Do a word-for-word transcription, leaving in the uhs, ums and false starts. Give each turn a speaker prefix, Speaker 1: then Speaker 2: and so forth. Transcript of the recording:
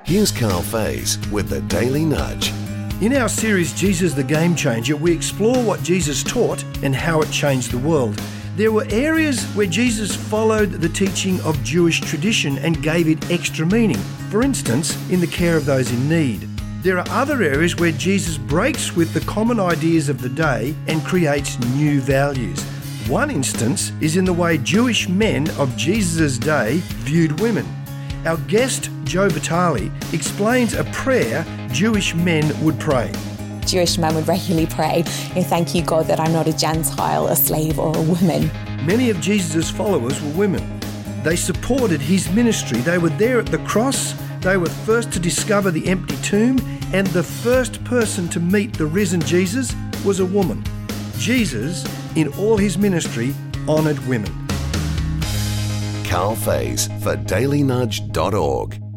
Speaker 1: Here's Carl Faze with the Daily Nudge.
Speaker 2: In our series, Jesus the Game Changer, we explore what Jesus taught and how it changed the world. There were areas where Jesus followed the teaching of Jewish tradition and gave it extra meaning. For instance, in the care of those in need. There are other areas where Jesus breaks with the common ideas of the day and creates new values. One instance is in the way Jewish men of Jesus' day viewed women. Our guest, Joe Vitale, explains a prayer Jewish men would pray.
Speaker 3: Jewish men would regularly pray, you know, thank you, God, that I'm not a Gentile, a slave or a woman.
Speaker 2: Many of Jesus' followers were women. They supported his ministry. They were there at the cross. They were first to discover the empty tomb, and the first person to meet the risen Jesus was a woman. Jesus, in all his ministry, honoured women.
Speaker 1: Carl Faze for daily nudge dot org.